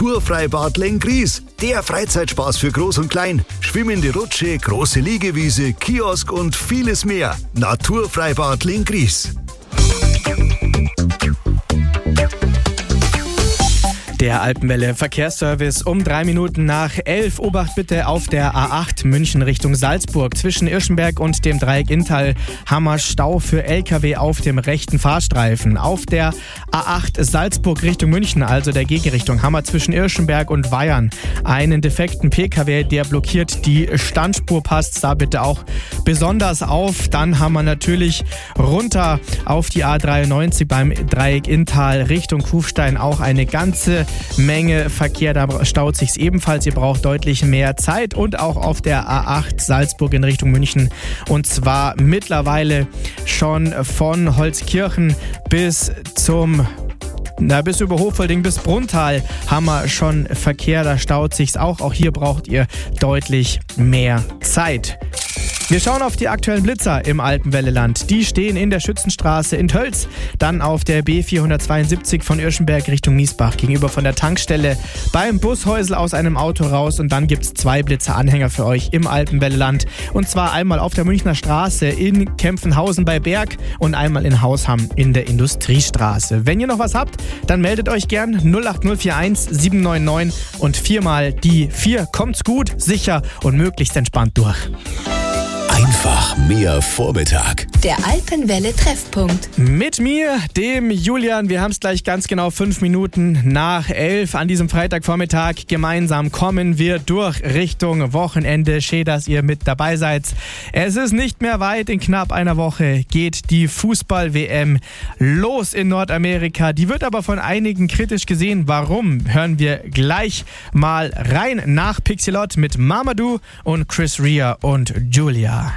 Naturfreibad Lenggries, der Freizeitspaß für Groß und Klein. Schwimmende Rutsche, große Liegewiese, Kiosk und vieles mehr. Naturfreibad Lenggries. Der Alpenwelle Verkehrsservice um 3 Minuten nach 11. Obacht bitte auf der A8 München Richtung Salzburg. Zwischen Irschenberg und dem Dreieck Inntal Hammer Stau für LKW auf dem rechten Fahrstreifen. Auf der A8 Salzburg Richtung München, also der Gegenrichtung Hammer zwischen Irschenberg und Weyern. Einen defekten PKW, der blockiert die Standspur, passt da bitte auch besonders auf. Dann haben wir natürlich runter auf die A93 beim Dreieck Inntal Richtung Kufstein auch eine ganze Menge Verkehr, da staut sich's ebenfalls. Ihr braucht deutlich mehr Zeit und auch auf der A8 Salzburg in Richtung München. Und zwar mittlerweile schon von Holzkirchen bis über Hoffelding bis Brunntal haben wir schon Verkehr, da staut sich's auch. Auch hier braucht ihr deutlich mehr Zeit. Wir schauen auf die aktuellen Blitzer im Alpenwelleland. Die stehen in der Schützenstraße in Tölz, dann auf der B472 von Irschenberg Richtung Miesbach, gegenüber von der Tankstelle beim Bushäusl aus einem Auto raus. Und dann gibt's 2 Blitzeranhänger für euch im Alpenwelleland. Und zwar einmal auf der Münchner Straße in Kempfenhausen bei Berg und einmal in Hausham in der Industriestraße. Wenn ihr noch was habt, dann meldet euch gern 08041 799 und 4 mal die 4. Kommt's gut, sicher und möglichst entspannt durch. Einfach mehr Vormittag. Der Alpenwelle Treffpunkt. Mit mir, dem Julian. Wir haben es gleich ganz genau 5 Minuten nach 11 an diesem Freitagvormittag. Gemeinsam kommen wir durch Richtung Wochenende. Schön, dass ihr mit dabei seid. Es ist nicht mehr weit. In knapp einer Woche geht die Fußball-WM los in Nordamerika. Die wird aber von einigen kritisch gesehen. Warum? Hören wir gleich mal rein nach Pixelot mit Mamadou und Chris Rea und Julia.